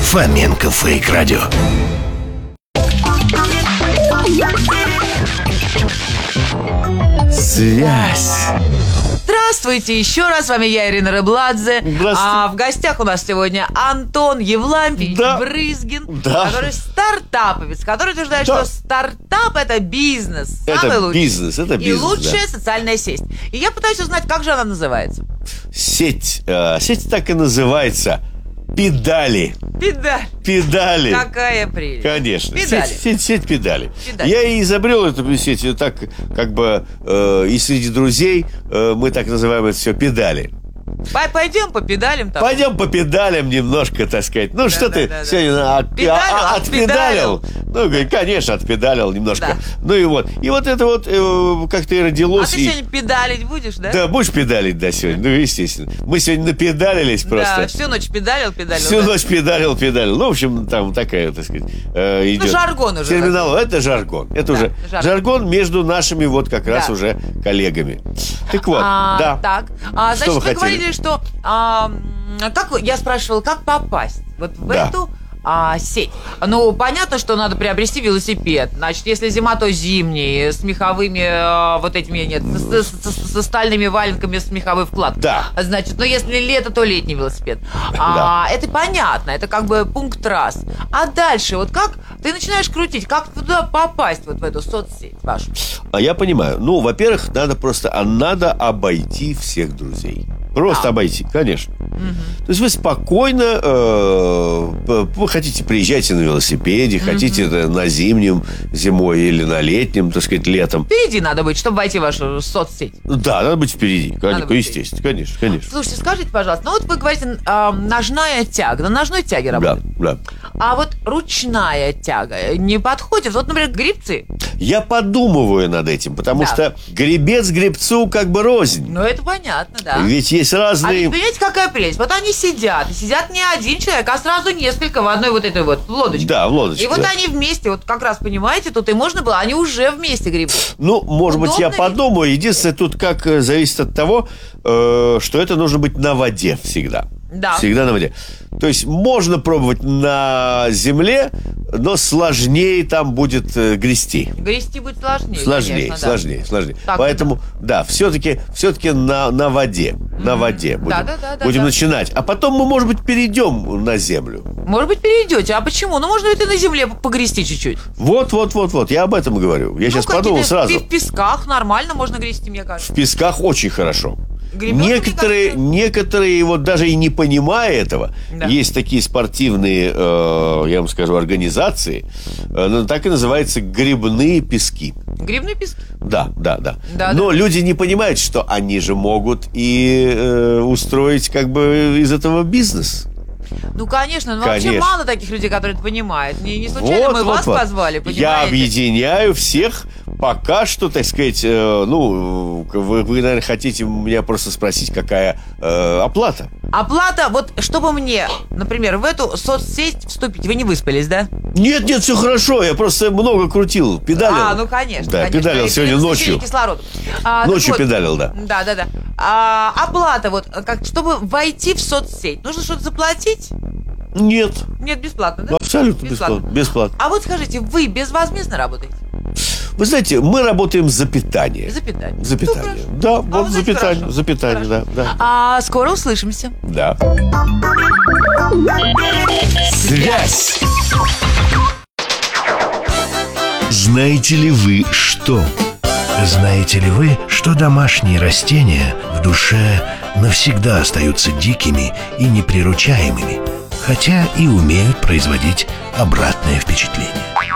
Фоменко Фейк Радио. Связь. Здравствуйте, еще раз, с вами я, Ирина Рыбладзе. А в гостях у нас сегодня Антон Евлампиевич Брызгин, который стартаповец, который утверждает, что стартап – это бизнес, самый лучший. Бизнес, это бизнес, и лучшая социальная сеть. И я пытаюсь узнать, как же она называется. Сеть так и называется. Педали. Педали. Какая прелесть. Конечно. Педали. Сеть педали. Я и изобрел эту сеть так, как бы и среди друзей мы так называем это все педали. Пойдем по педалям там. Пойдем по педалям немножко, так сказать. Ну, что ты сегодня отпедалил? Ну, конечно, отпедалил немножко. Да. Ну и вот. И вот это вот как-то и родилось. А ты сегодня педалить будешь, да? Да, будешь педалить, да, сегодня. Ну, естественно. Мы сегодня напедалились просто. Да, всю ночь педалил. Всю ночь педалил. Ну, в общем, там такая, так сказать, идет. Ну, жаргон уже. Терминал. Это жаргон. Это уже жаргон между нашими вот как раз уже коллегами. Так вот, да. Так. Значит, вы говорили, что я спрашивала, как попасть вот в эту сеть. Ну, понятно, что надо приобрести велосипед. Значит, если зима, то зимний, с меховыми вот этими, со стальными валенками с меховой вкладкой. Да. Значит, ну, если лето, то летний велосипед. Это понятно, это как бы пункт раз. А дальше, вот как ты начинаешь крутить, как туда попасть, вот в эту соцсеть вашу? Я понимаю. Ну, во-первых, надо обойти всех друзей. Просто обойти, конечно. То есть вы спокойно, вы хотите, приезжайте на велосипеде, хотите на зимой или на летнем, так сказать, летом. Впереди надо быть, чтобы войти в вашу соцсеть. Да, надо быть впереди, естественно, конечно. Слушайте, скажите, пожалуйста, ну вот вы говорите, ножная тяга, на ножной тяге работает. Да. А вот ручная тяга не подходит? Вот, например, гребцы. Я подумываю над этим, потому что гребец гребцу как бы рознь. Ну, это понятно, да. Ведь есть разные... А понимаете, какая прелесть? Вот они сидят не один человек, а сразу несколько в одной вот этой вот лодочке. Да, в лодочке. И вот они вместе, вот как раз, понимаете, тут и можно было, они уже вместе гребут. Ну, может быть, я подумаю. Единственное, тут как зависит от того, что это нужно быть на воде всегда. Да. Всегда на воде. То есть можно пробовать на земле, но сложнее там будет грести. Грести будет сложнее. Сложнее. Так, поэтому, все-таки на воде. На воде будем начинать. А потом мы, может быть, перейдем на землю. Может быть, перейдете. А почему? Ну, можно ведь и на земле погрести чуть-чуть. Вот. Я об этом говорю. Я сейчас подумал сразу. В песках нормально можно грести, мне кажется. В песках очень хорошо. Гребёт, некоторые вот даже и не понимая этого, есть такие спортивные, я вам скажу, организации, так и называются гребные пески. Гребные пески? Да. Но люди не понимают, что они же могут и устроить как бы из этого бизнес. Ну, конечно, но вообще мало таких людей, которые это понимают. Не случайно мы вас позвали, понимаете? Я объединяю всех. Пока что, так сказать, вы, наверное, хотите меня просто спросить, какая оплата? Оплата, вот чтобы мне, например, в эту соцсеть вступить, вы не выспались, да? Нет, все хорошо, я просто много крутил, педалил. Ну, конечно. Да, педалил сегодня ночью. Ночью педалил, да. Да. Оплата, вот, чтобы войти в соцсеть, нужно что-то заплатить? Нет. Нет, бесплатно, да? Абсолютно бесплатно. А вот скажите, вы безвозмездно работаете? Вы знаете, мы работаем за питание. За питание. Да, вот за питание, да. Скоро услышимся. Да. Связь. Знаете ли вы что? Знаете ли вы, что домашние растения в душе навсегда остаются дикими и неприручаемыми, хотя и умеют производить обратное впечатление?